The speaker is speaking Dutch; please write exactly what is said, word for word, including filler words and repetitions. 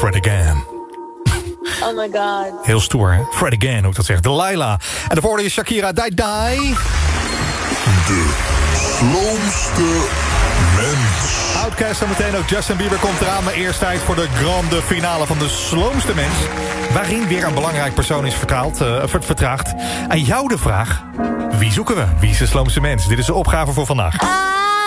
Fred Again. Oh my god. Heel stoer, hè? Fred Again, hoe ik dat zeg. Delilah. En daarvoor hoorde je Shakira, Die Die. De slomste mens. Outkast en meteen ook Justin Bieber komt eraan. Maar eerst tijd voor de grande finale van de sloomste mens. Waarin weer een belangrijk persoon is vertaald, uh, vertraagd. Aan jou de vraag, wie zoeken we? Wie is de sloomste mens? Dit is de opgave voor vandaag.